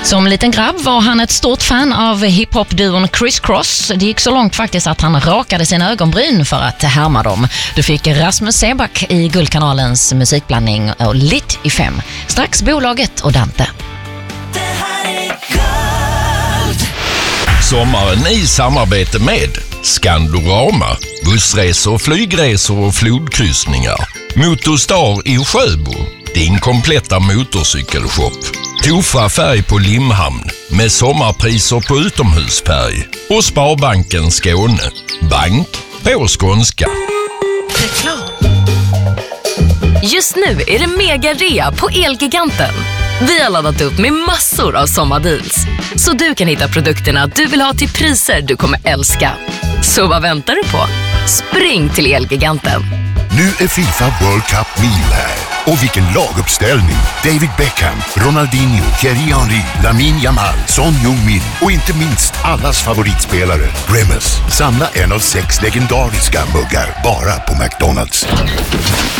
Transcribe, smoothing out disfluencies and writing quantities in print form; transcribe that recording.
Som liten grabb var han ett stort fan av hiphop-duon Criss Cross. Det gick så långt faktiskt att han rakade sina ögonbryn för att härma dem. Du fick Rasmus Seback i Guldkanalens musikblandning och Lit i 5. Strax Bolaget och Dante. Det här är Guld. Sommaren i samarbete med Skandorama, bussresor, flygresor och flodkryssningar. Motorstar i Sjöbo, din kompletta motorcykelshop. Tofa färg på Limhamn med sommarpriser på utomhusfärg. Och Sparbanken Skåne, bank på skånska. Just nu är det mega-rea på Elgiganten. Vi har laddat upp med massor av sommardeals. Så du kan hitta produkterna du vill ha till priser du kommer älska. Så vad väntar du på? Spring till Elgiganten. Nu är FIFA World Cup Meal här. Och vilken laguppställning! David Beckham, Ronaldinho, Thierry Henry, Lamine Yamal, Son Heung-min och inte minst allas favoritspelare, Grimace. Samla en av 6 legendariska muggar bara på McDonald's.